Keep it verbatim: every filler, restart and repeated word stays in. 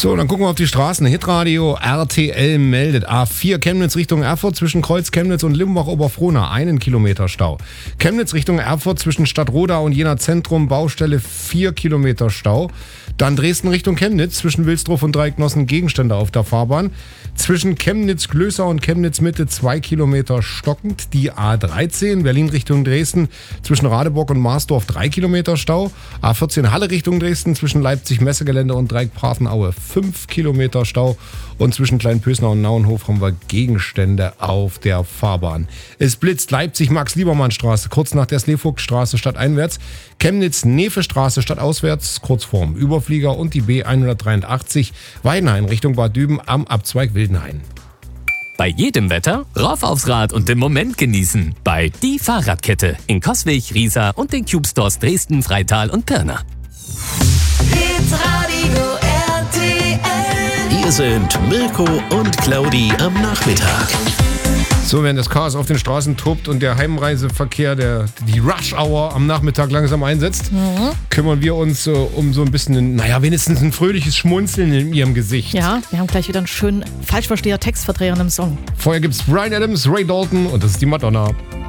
So, dann gucken wir auf die Straßen. Hitradio R T L meldet A vier Chemnitz Richtung Erfurt zwischen Kreuz Chemnitz und Limbach-Oberfrohna einen Kilometer Stau. Chemnitz Richtung Erfurt zwischen Stadtroda und Jena Zentrum Baustelle vier Kilometer Stau. Dann Dresden Richtung Chemnitz zwischen Wilsdruff und Dreiecknossen Gegenstände auf der Fahrbahn. Zwischen Chemnitz-Glöser und Chemnitz-Mitte zwei Kilometer stockend. Die A dreizehn Berlin Richtung Dresden zwischen Radeburg und Marsdorf drei Kilometer Stau. A vierzehn Halle Richtung Dresden zwischen Leipzig-Messegelände und Dreieck-Partenaue fünf Kilometer Stau. Und zwischen Kleinpösner und Nauenhof haben wir Gegenstände auf der Fahrbahn. Es blitzt Leipzig-Max-Liebermann-Straße kurz nach der Slevogt-Straße stadteinwärts. Chemnitz-Nefe-Straße stadtauswärts kurz vorm Überflieger und die B hundertdreiundachtzig Weidenhain Richtung Bad Düben am Abzweig Wildenhain. Bei jedem Wetter rauf aufs Rad und den Moment genießen. Bei Die Fahrradkette in Coswig, Riesa und den Cube Stores Dresden, Freital und Pirna. Hitradio R T L. Hier sind Mirko und Claudi am Nachmittag. So, während das Chaos auf den Straßen tobt und der Heimreiseverkehr, der, die Rush-Hour am Nachmittag langsam einsetzt, mhm. kümmern wir uns äh, um so ein bisschen, naja, wenigstens ein fröhliches Schmunzeln in ihrem Gesicht. Ja, wir haben gleich wieder einen schönen Falschversteher-Textverdreher im Song. Vorher gibt's Bryan Adams, Ray Dalton und das ist die Madonna.